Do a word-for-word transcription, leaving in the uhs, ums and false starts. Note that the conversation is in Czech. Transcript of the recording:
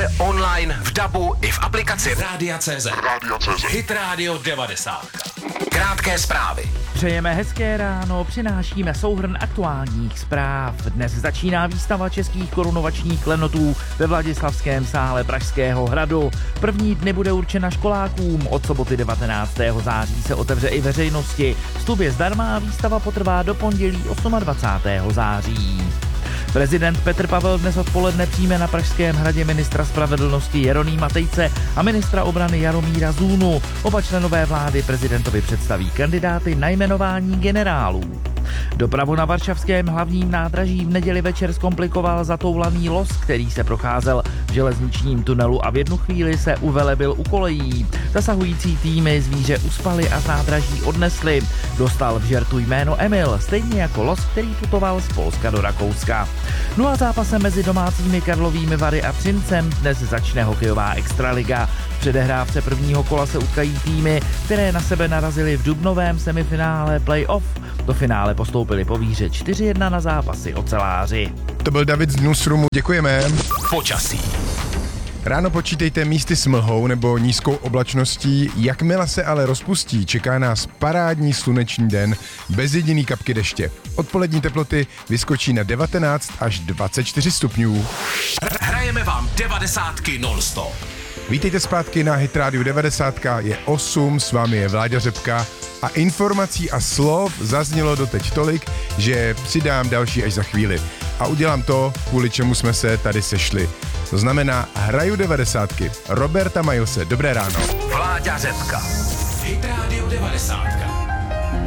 večer online v dabu i v aplikaci Rádia tečka cé zet. Hit Radio devadesát. Krátké zprávy. Přejeme hezké ráno, přinášíme souhrn aktuálních zpráv. Dnes začíná výstava českých korunovačních klenotů ve Vladislavském sále Pražského hradu. První dny bude určena školákům, od soboty devatenáctého září se otevře i veřejnosti. Vstup je zdarma a výstava potrvá do pondělí dvacátého osmého září. Prezident Petr Pavel dnes odpoledne přijme na Pražském hradě ministra spravedlnosti Jeronýma Tejce a ministra obrany Jaromíra Zůnu. Oba členové vlády prezidentovi představí kandidáty na jmenování generálů. Dopravu na varšavském hlavním nádraží v neděli večer zkomplikoval zatoulaný los, který se procházel v železničním tunelu a v jednu chvíli se uvelebil u kolejí. Zasahující týmy zvíře uspaly a z nádraží odnesly. Dostal v žertu jméno Emil, stejně jako los, který putoval z Polska do Rakouska. No a zápasem mezi domácími Karlovými Vary a Třincem dnes začne hokejová extraliga. V předehrávce prvního kola se utkají týmy, které na sebe narazily v dubnovém semifinále playoff. Do finále postoupili po výhře čtyři jedna na zápasy oceláři. To byl David z Newsroomu, děkujeme. Počasí. Ráno počítejte místy s mlhou nebo nízkou oblačností, jakmile se ale rozpustí, čeká nás parádní sluneční den bez jediný kapky deště. Odpolední teploty vyskočí na devatenáct až dvacet čtyři stupňů. Hrajeme vám devadesátky non-stop. Vítejte zpátky na Hit Radio devadesát, je osm, s vámi je Vláďa Řepka a informací a slov zaznělo doteď tolik, že přidám další až za chvíli. A udělám to, kvůli čemu jsme se tady sešli. To znamená, hraju devadesátky. Roberta Milese, dobré ráno. Vláďa Řepka. Hit Radio devadesát.